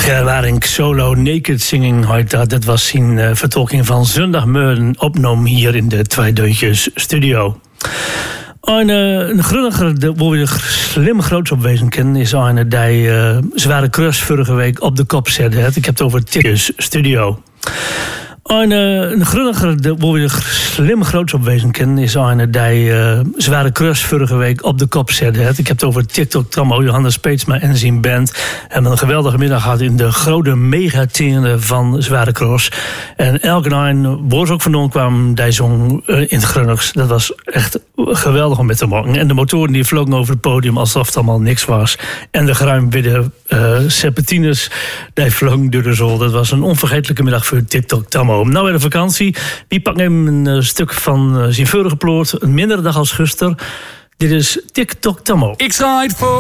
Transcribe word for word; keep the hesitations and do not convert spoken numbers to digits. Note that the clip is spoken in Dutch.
Ger Waring solo Naked Singing heet dat. Dat was zijn uh, vertolking van Zondagmorgen opnam hier in de Twee Deuntjes studio. Een, uh, een grunniger, de, waar we er slim groots op wezen kennen, is een die uh, zware kruis vorige week op de kop zette. Ik heb het over Tikkus studio. Een, uh, een grunniger, de, waar we er slim groots op wezen kennen, is een die uh, zware kruis vorige week op de kop zette. Ik heb het over TikTok Tammo, Johannes Speetsma en zijn band. En een geweldige middag gehad in de grote megatene van Zware Cross. En elke een woord ook vandaan kwam, die zong uh, in het grunnigs. Dat was echt geweldig om met te maken. En de motoren die vlogen over het podium alsof het allemaal niks was. En de geruimwidde uh, serpentines, die vlogen door de zol. Dat was een onvergetelijke middag voor TikTok Tammo. Nou weer de vakantie. Die pakt hem een uh, stuk van uh, zijn vorige ploot. Een mindere dag als gisteren. Dit is TikTok Tammo. Ik schrijf voor